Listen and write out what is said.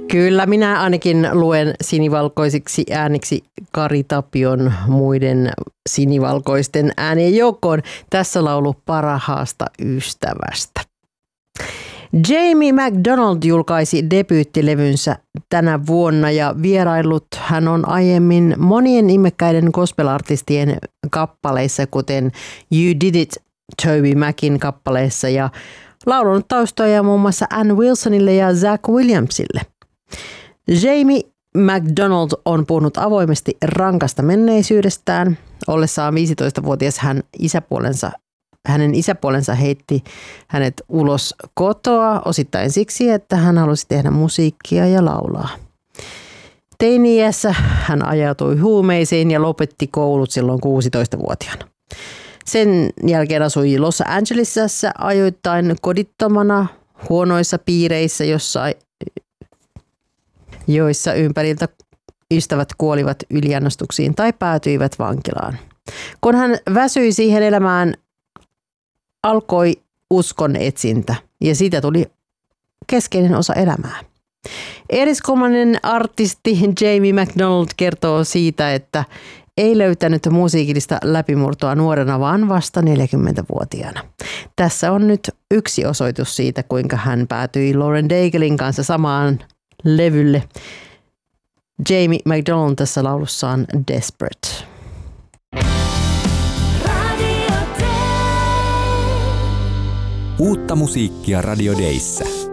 Kyllä, minä ainakin luen sinivalkoisiksi ääniksi Kari Tapion muiden sinivalkoisten äänien joukkoon. Tässä laulu Parhaasta ystävästä. Jamie McDonald julkaisi debyyttilevynsä tänä vuonna ja vierailut hän on aiemmin monien nimekkäiden gospel-artistien kappaleissa, kuten You Did It Toby Macin kappaleissa ja laulunut taustoja muun muassa Ann Wilsonille ja Zach Williamsille. Jamie McDonald on puhunut avoimesti rankasta menneisyydestään. Ollessaan 15-vuotias hänen isäpuolensa heitti hänet ulos kotoa osittain siksi, että hän halusi tehdä musiikkia ja laulaa. Teini-iässä hän ajautui huumeisiin ja lopetti koulut silloin 16-vuotiaana. Sen jälkeen asui Los Angelesissa ajoittain kodittomana huonoissa piireissä, joissa ympäriltä ystävät kuolivat yliannostuksiin tai päätyivät vankilaan. Kun hän väsyi siihen elämään, alkoi uskon etsintä ja siitä tuli keskeinen osa elämää. Eriskummainen artisti Jamie McDonald kertoo siitä, että ei löytänyt musiikillista läpimurtoa nuorena, vaan vasta 40-vuotiaana. Tässä on nyt yksi osoitus siitä, kuinka hän päätyi Lauren Daiglein kanssa samaan levylle. Jamie McDonald tässä laulussaan Desperate. Uutta musiikkia Radio Dayssä.